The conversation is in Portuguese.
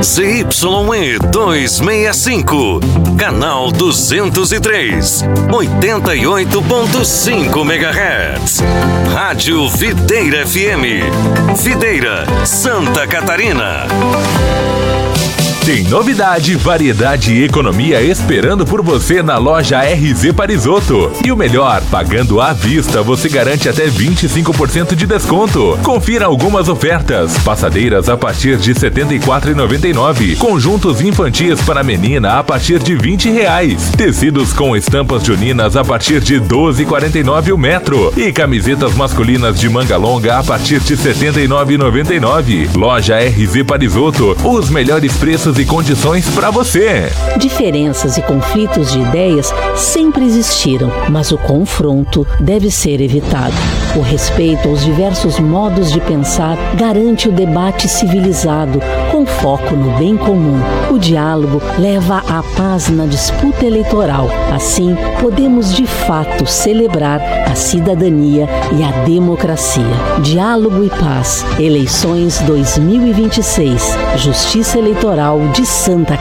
ZYE 265, canal 203, 88.5 MHz. Rádio Videira FM, Videira, Santa Catarina. Tem novidade, variedade e economia esperando por você na loja RZ Parisotto. E o melhor, pagando à vista, você garante até 25% de desconto. Confira algumas ofertas. Passadeiras a partir de R$ 74,99. Conjuntos infantis para menina a partir de R$ 20. Tecidos com estampas juninas a partir de R$ 12,49 o metro. E camisetas masculinas de manga longa a partir de R$ 79,99. Loja RZ Parisotto, os melhores preços e condições para você. Diferenças e conflitos de ideias sempre existiram, mas o confronto deve ser evitado. O respeito aos diversos modos de pensar garante o debate civilizado, com foco no bem comum. O diálogo leva à paz na disputa eleitoral. Assim, podemos de fato celebrar a cidadania e a democracia. Diálogo e paz. Eleições 2026. Justiça Eleitoral de Santa Catarina.